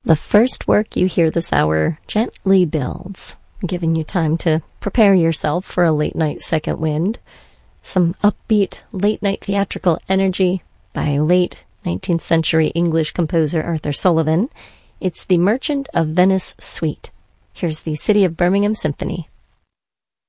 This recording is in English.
The first work you hear this hour gently builds, giving you time to prepare yourself for a late-night second wind. Some upbeat, late-night theatrical energy by late 19th century English composer Arthur Sullivan. It's the Merchant of Venice Suite. Here's the City of Birmingham Symphony.